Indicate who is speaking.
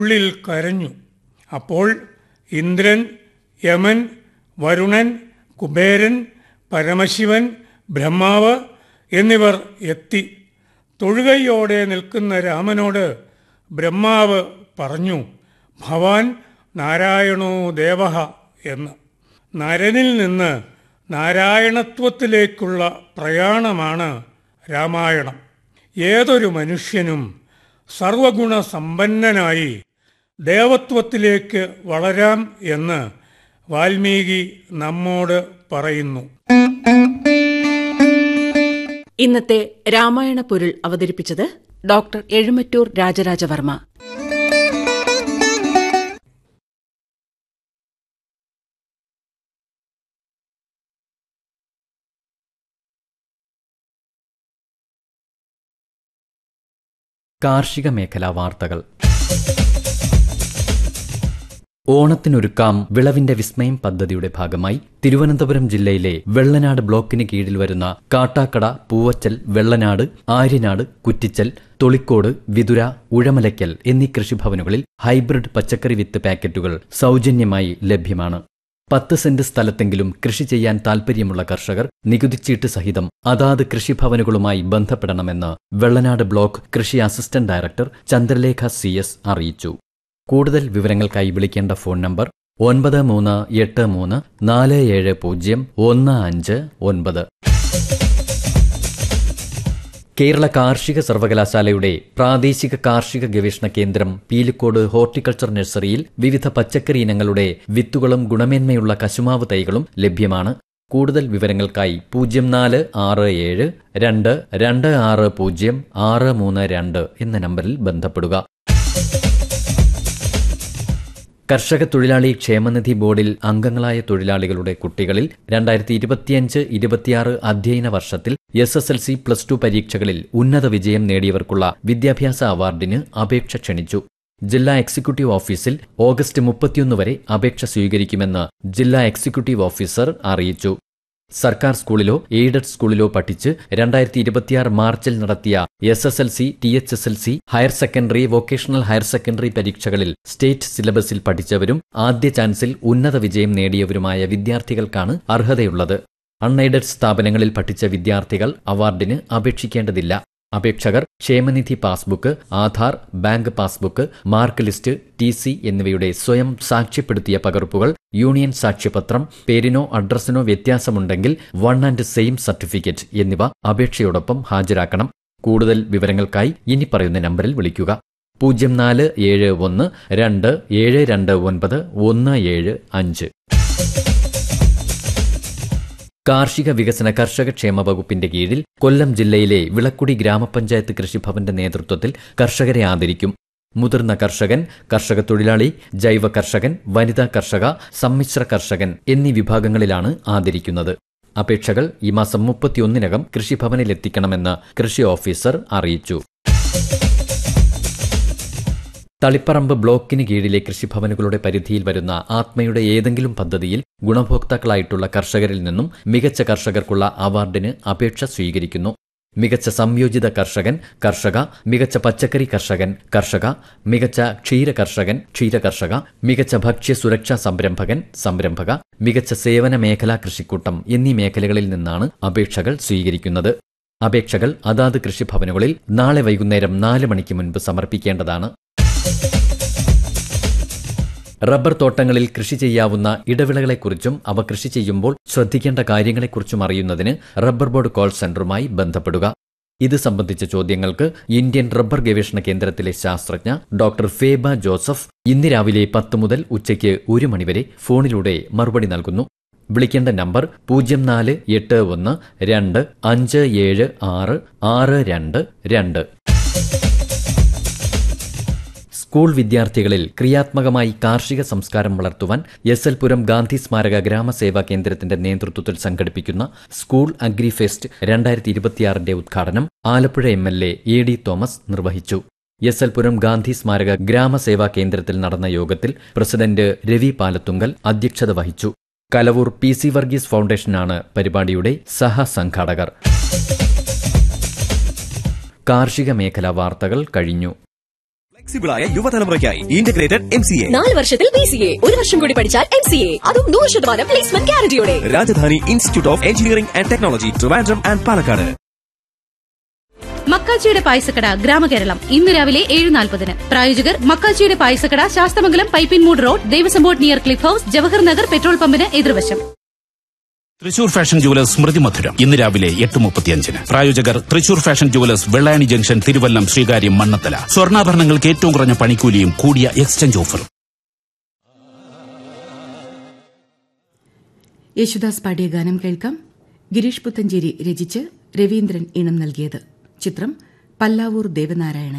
Speaker 1: ഉള്ളിൽ കരഞ്ഞു. അപ്പോൾ ഇന്ദ്രൻ, യമൻ, വരുണൻ, കുബേരൻ, പരമശിവൻ, ബ്രഹ്മാവ് എന്നിവർ എത്തി. തൊഴുകയോടെ നിൽക്കുന്ന രാമനോട് ബ്രഹ്മാവ് പറഞ്ഞു, ഭവാൻ നാരായണോ ദേവഃ എന്ന്. നരനിൽ നിന്ന് നാരായണത്വത്തിലേക്കുള്ള പ്രയാണമാണ് രാമായണം. ഏതൊരു മനുഷ്യനും സർവഗുണസമ്പന്നനായി ദേവത്വത്തിലേക്ക് വളരാം എന്ന് വാൽമീകി നമ്മോട് പറയുന്നു.
Speaker 2: ഇന്നത്തെ രാമായണ പൊരുൾ അവതരിപ്പിച്ചത് ഡോക്ടർ എഴുമറ്റൂർ രാജരാജവർമ്മ.
Speaker 3: കാർഷിക മേഖലാ വാർത്തകൾ. ഓണത്തിനൊരുക്കാം വിളവിന്റെ വിസ്മയം പദ്ധതിയുടെ ഭാഗമായി തിരുവനന്തപുരം ജില്ലയിലെ വെള്ളനാട് ബ്ലോക്കിന് കീഴിൽ വരുന്ന കാട്ടാക്കട, പൂവച്ചൽ, വെള്ളനാട്, ആര്യനാട്, കുറ്റിച്ചൽ, തൊളിക്കോട്, വിതുര, ഉഴമലയ്ക്കൽ എന്നീ കൃഷിഭവനുകളിൽ ഹൈബ്രിഡ് പച്ചക്കറി വിത്ത് പാക്കറ്റുകൾ സൗജന്യമായി ലഭ്യമാണ്. 10 സെന്റ് സ്ഥലത്തെങ്കിലും കൃഷി ചെയ്യാൻ താൽപര്യമുള്ള കർഷകർ നികുതിച്ചീട്ട് സഹിതം അതാത് കൃഷിഭവനുകളുമായി ബന്ധപ്പെടണമെന്ന് വെള്ളനാട് ബ്ലോക്ക് കൃഷി അസിസ്റ്റന്റ് ഡയറക്ടർ ചന്ദ്രലേഖ CS അറിയിച്ചു. കൂടുതൽ വിവരങ്ങൾക്കായി വിളിക്കേണ്ട ഫോൺ നമ്പർ 9383470159. കേരള കാർഷിക സർവകലാശാലയുടെ പ്രാദേശിക കാർഷിക ഗവേഷണ കേന്ദ്രം പീലിക്കോട് ഹോർട്ടിക്കൾച്ചർ നഴ്സറിയിൽ വിവിധ പച്ചക്കറി ഇനങ്ങളുടെ വിത്തുകളും ഗുണമേന്മയുള്ള കശുമാവ് തൈകളും ലഭ്യമാണ്. കൂടുതൽ വിവരങ്ങൾക്കായി 046722600632 എന്ന നമ്പറിൽ ബന്ധപ്പെടുക. കർഷക തൊഴിലാളി ക്ഷേമനിധി ബോർഡിൽ അംഗങ്ങളായ തൊഴിലാളികളുടെ കുട്ടികളിൽ 2025-26 അധ്യയന വർഷത്തിൽ SSLC +2 പരീക്ഷകളിൽ ഉന്നത വിജയം നേടിയവർക്കുള്ള വിദ്യാഭ്യാസ അവാർഡിന് അപേക്ഷ ക്ഷണിച്ചു. ജില്ലാ എക്സിക്യൂട്ടീവ് ഓഫീസിൽ ഓഗസ്റ്റ് 31 വരെ അപേക്ഷ സ്വീകരിക്കുമെന്ന് ജില്ലാ എക്സിക്യൂട്ടീവ് ഓഫീസർ അറിയിച്ചു. സർക്കാർ സ്കൂളിലോ എയ്ഡഡ് സ്കൂളിലോ പഠിച്ച് 2026 മാർച്ചിൽ നടത്തിയ SSLC, THSLC, higher secondary, vocational higher secondary പരീക്ഷകളിൽ സ്റ്റേറ്റ് സിലബസിൽ പഠിച്ചവരും ആദ്യ ചാൻസിൽ ഉന്നത വിജയം നേടിയവരുമായ വിദ്യാർത്ഥികൾക്കാണ് അർഹതയുള്ളത്. അൺഎയ്ഡഡ് സ്ഥാപനങ്ങളിൽ പഠിച്ച വിദ്യാർത്ഥികൾ അവാർഡിന് അപേക്ഷിക്കേണ്ടതില്ല. അപേക്ഷകർ ക്ഷേമനിധി passbook, Aadhaar, bank passbook, mark list, TC എന്നിവയുടെ സ്വയം സാക്ഷ്യപ്പെടുത്തിയ പകർപ്പുകൾ, യൂണിയൻ സാക്ഷ്യപത്രം, പേരിനോ അഡ്രസ്സിനോ വ്യത്യാസമുണ്ടെങ്കിൽ 1 and സെയിം സർട്ടിഫിക്കറ്റ് എന്നിവ അപേക്ഷയോടൊപ്പം ഹാജരാക്കണം. കൂടുതൽ വിവരങ്ങൾക്കായി ഇനി പറയുന്ന നമ്പറിൽ വിളിക്കുക. 04712729 കാർഷിക വികസന കർഷകക്ഷേമ വകുപ്പിന്റെ കീഴിൽ കൊല്ലം ജില്ലയിലെ വിളക്കുടി ഗ്രാമപഞ്ചായത്ത് കൃഷിഭവന്റെ നേതൃത്വത്തിൽ കർഷകരെ ആദരിക്കും. മുതിർന്ന കർഷകൻ, കർഷക തൊഴിലാളി, ജൈവ കർഷകൻ, വനിതാ കർഷക, സമ്മിശ്ര കർഷകൻ എന്നീ വിഭാഗങ്ങളിലാണ് ആദരിക്കുന്നത്. അപേക്ഷകൾ ഈ മാസം 31-നകം കൃഷിഭവനിലെത്തിക്കണമെന്ന് കൃഷി ഓഫീസർ അറിയിച്ചു. തളിപ്പറമ്പ് ബ്ലോക്കിന് കീഴിലെ കൃഷിഭവനുകളുടെ പരിധിയിൽ വരുന്ന ആത്മയുടെ ഏതെങ്കിലും പദ്ധതിയിൽ ഗുണഭോക്താക്കളായിട്ടുള്ള കർഷകരിൽ നിന്നും മികച്ച കർഷകർക്കുള്ള അവാർഡിന് അപേക്ഷ സ്വീകരിക്കുന്നു. മികച്ച സംയോജിത കർഷകൻ, കർഷക, മികച്ച പച്ചക്കറി കർഷകൻ, കർഷക, മികച്ച ക്ഷീര കർഷകൻ, ക്ഷീരകർഷക, മികച്ച ഭക്ഷ്യ സുരക്ഷാ സംരംഭകൻ, സംരംഭക, മികച്ച സേവന മേഖലാ കൃഷിക്കൂട്ടം എന്നീ മേഖലകളിൽ നിന്നാണ് അപേക്ഷകൾ സ്വീകരിക്കുന്നത്. അപേക്ഷകൾ അതാത് കൃഷിഭവനുകളിൽ നാളെ വൈകുന്നേരം 4 മണിക്ക് മുൻപ് സമർപ്പിക്കേണ്ടതാണ്. റബ്ബർ തോട്ടങ്ങളിൽ കൃഷി ചെയ്യാവുന്ന ഇടവിളകളെക്കുറിച്ചും അവ കൃഷി ചെയ്യുമ്പോൾ ശ്രദ്ധിക്കേണ്ട കാര്യങ്ങളെക്കുറിച്ചും അറിയുന്നതിന് റബ്ബർ ബോർഡ് കോൾ സെന്ററുമായി ബന്ധപ്പെടുക. ഇത് സംബന്ധിച്ച ചോദ്യങ്ങൾക്ക് ഇന്ത്യൻ റബ്ബർ ഗവേഷണ കേന്ദ്രത്തിലെ ശാസ്ത്രജ്ഞ ഡോക്ടർ ഫേബ ജോസഫ് ഇന്ന് രാവിലെ 10 മുതൽ ഉച്ചയ്ക്ക് 1 മണിവരെ ഫോണിലൂടെ മറുപടി നൽകുന്നു. വിളിക്കേണ്ട നമ്പർ 0481257662. സ്കൂൾ വിദ്യാർത്ഥികളിൽ ക്രിയാത്മകമായി കാർഷിക സംസ്കാരം വളർത്തുവാൻ SL പുരം ഗാന്ധി സ്മാരക ഗ്രാമസേവാ കേന്ദ്രത്തിന്റെ നേതൃത്വത്തിൽ സംഘടിപ്പിക്കുന്ന സ്കൂൾ അഗ്രി ഫെസ്റ്റ് 2026 ഉദ്ഘാടനം ആലപ്പുഴ MLA AD തോമസ് നിർവഹിച്ചു. SL പുരം ഗാന്ധി സ്മാരക ഗ്രാമസേവാ കേന്ദ്രത്തിൽ നടന്ന യോഗത്തിൽ പ്രസിഡന്റ് രവി പാലത്തുങ്കൽ അധ്യക്ഷത വഹിച്ചു. കലവൂർ PC വർഗീസ് ഫൗണ്ടേഷനാണ് പരിപാടിയുടെ സഹസംഘാടകർ. കാർഷിക മേഖലാ വാർത്തകൾ കഴിഞ്ഞു.
Speaker 4: ഫ്ലെക്സിബിളായ യുവതലമുറയ്ക്കായി ഇന്റഗ്രേറ്റഡ് MCA
Speaker 5: 4 വർഷത്തിൽ BCA 1 വർഷം കൂടി പഠിച്ചാൽ MCA അതും 100% placement ഗ്യാരണ്ടിയോടെ.
Speaker 4: Rajdhani institute of engineering and technology Trivandrum and Palakkad.
Speaker 6: മക്കാച്ചിയുടെ പായസക്കട ഗ്രാമകേരളം ഇന്ന് രാവിലെ 7:40. പ്രായോജകർ മക്കാച്ചിയുടെ പായസക്കട, Sasthamangalam Pipinmoodu road, Devaswom board near cliff house, Jawahar Nagar petrol പമ്പിന് എതിർവശം.
Speaker 7: തൃശൂർ ഫാഷൻ ജുവലേഴ്സ് സ്മൃതി മധുരം ഇന്ന് രാവിലെ 8:35. പ്രായോജകർ Thrissur fashion jewellers, Vellayani junction, Thiruvallam, Sreekaryam, Mannathala. സ്വർണ്ണാഭരണങ്ങൾക്ക് ഏറ്റവും കുറഞ്ഞ പണിക്കൂലിയും കൂടിയ എക്സ്ചേഞ്ച് ഓഫറും.
Speaker 2: യേശുദാസ് പാടിയ ഗാനം കേൾക്കാം. ഗിരീഷ് പുത്തഞ്ചേരി രചിച്ച് രവീന്ദ്രൻ ഈണം നൽകിയത്. ചിത്രം പല്ലാവൂർ ദേവനാരായണൻ.